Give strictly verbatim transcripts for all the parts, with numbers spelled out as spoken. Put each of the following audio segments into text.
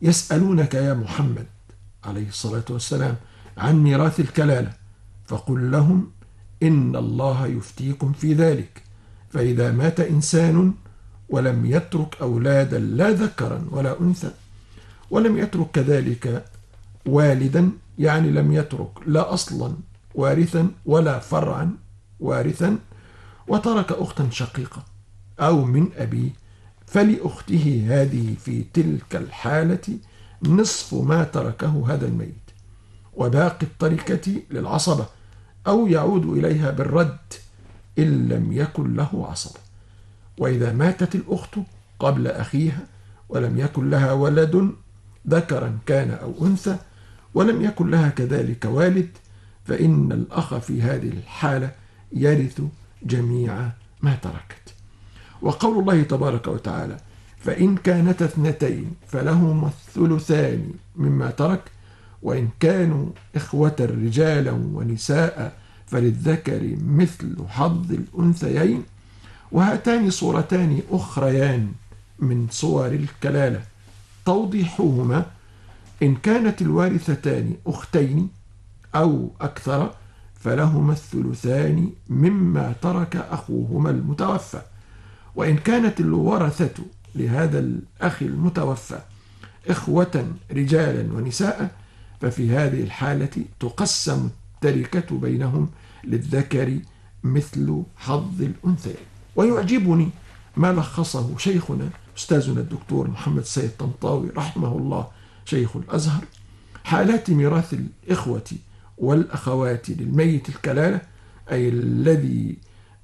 يسألونك يا محمد عليه الصلاة والسلام عن ميراث الكلالة، فقل لهم إن الله يفتيكم في ذلك، فإذا مات إنسان ولم يترك أولادا لا ذكرا ولا أنثى، ولم يترك كذلك والدا، يعني لم يترك لا أصلا وارثا ولا فرعا وارثا، وترك أختا شقيقة أو من أبيه، فلأخته هذه في تلك الحالة نصف ما تركه هذا الميت، وباقي التركة للعصبة أو يعود إليها بالرد إن لم يكن له عصبة. وإذا ماتت الأخت قبل أخيها ولم يكن لها ولد ذكرا كان أو أنثى، ولم يكن لها كذلك والد، فإن الأخ في هذه الحالة يرث جميع ما تركت. وقول الله تبارك وتعالى: فإن كانت اثنتين فلهما الثلثان مما ترك، وإن كانوا إخوة رجالا ونساء فللذكر مثل حظ الأنثيين. وهاتان صورتان أخريان من صور الكلالة توضيحهما: إن كانت الوارثتان أختين أو أكثر فلهما الثلثان مما ترك أخوهما المتوفى، وإن كانت الورثة لهذا الأخ المتوفى إخوة رجالا ونساء ففي هذه الحالة تقسم التركة بينهم للذكر مثل حظ الأنثيين. ويعجبني ما لخصه شيخنا أستاذنا الدكتور محمد سيد طنطاوي رحمه الله شيخ الأزهر: حالات ميراث الإخوة والأخوات للميت الكلالة، أي الذي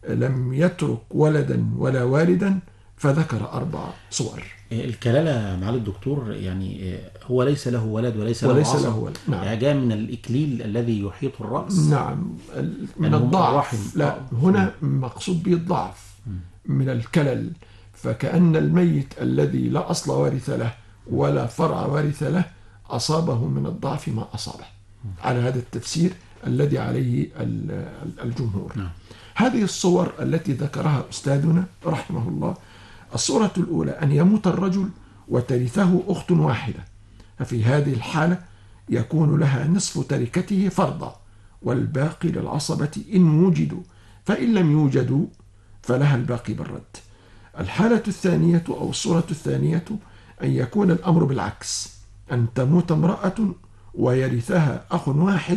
لم يترك ولدا ولا والدا، فذكر أربع صور. الكلالة معالي الدكتور يعني هو ليس له ولد وليس له وليس عصب، له ولد. نعم. يعني جاء من الإكليل الذي يحيط الرأس. نعم، من الضعف. لا، هنا مقصود به الضعف من الكلل، فكأن الميت الذي لا أصل وارث له ولا فرع وارث له أصابه من الضعف ما أصابه، على هذا التفسير الذي عليه الجمهور. نعم. هذه الصور التي ذكرها أستاذنا رحمه الله: الصورة الأولى أن يموت الرجل وترثه أخت واحدة، ففي هذه الحالة يكون لها نصف تركته فرضا، والباقي للعصبة إن وجدوا، فإن لم يوجدوا فلها الباقي بالرد. الحالة الثانية أو الصورة الثانية أن يكون الأمر بالعكس، أن تموت امرأة ويرثها أخ واحد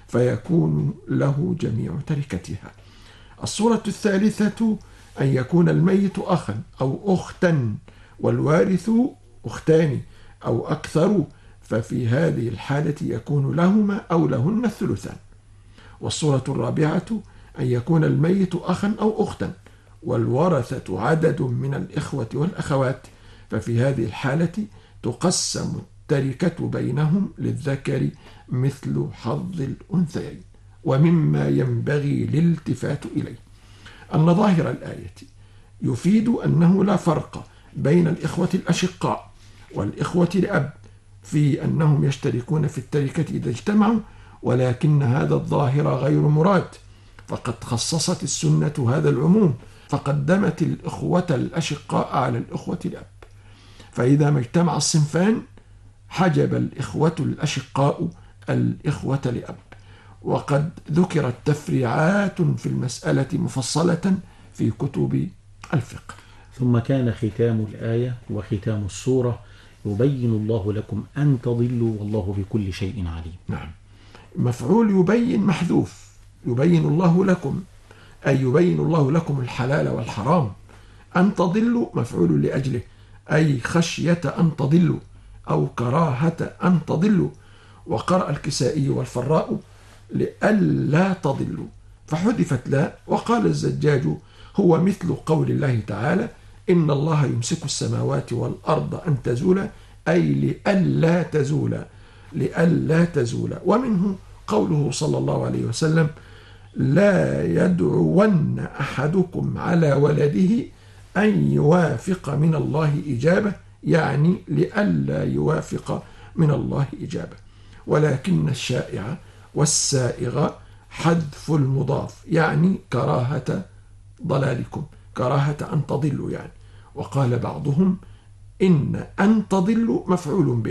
فيكون له جميع تركتها. الصورة الثالثة أن يكون الميت أخا أو أختا والوارث أختان أو أكثر، ففي هذه الحالة يكون لهما أو لهن الثلثان. والصورة الرابعة أن يكون الميت أخا أو أختا والورثة عدد من الإخوة والأخوات، ففي هذه الحالة تقسم التركة بينهم للذكر مثل حظ الأنثيين. ومما ينبغي الالتفات إليه أن ظاهر الآية يفيد أنه لا فرق بين الإخوة الأشقاء والإخوة لأب في أنهم يشتركون في التركة إذا اجتمعوا، ولكن هذا الظاهر غير مراد، فقد خصصت السنة هذا العموم فقدمت الإخوة الأشقاء على الإخوة الأب، فإذا ما اجتمع الصنفان حجب الإخوة الأشقاء الإخوة لأب. وقد ذكرت تفريعات في المسألة مفصلة في كتب الفقه. ثم كان ختام الآية وختام السورة: يبين الله لكم أن تضلوا والله بكل شيء عليم. نعم، مفعول يبين محذوف، يبين الله لكم أي يبين الله لكم الحلال والحرام. أن تضلوا مفعول لأجله، أي خشية أن تضلوا أو كراهة أن تضلوا. وقرأ الكسائي والفراء: لئلا تضلوا، فحذفت لا. وقال الزجاج: هو مثل قول الله تعالى: إن الله يمسك السماوات والأرض أن تزولا، أي لئلا تزولا، لئلا تزولا. ومنه قوله صلى الله عليه وسلم: لا يدعون أحدكم على ولده أن يوافق من الله إجابة، يعني لئلا يوافق من الله إجابة. ولكن الشائع والسائغ حذف المضاف، يعني كراهة ضلالكم، كراهة أن تضلوا يعني. وقال بعضهم: إن أن تضلوا مفعول به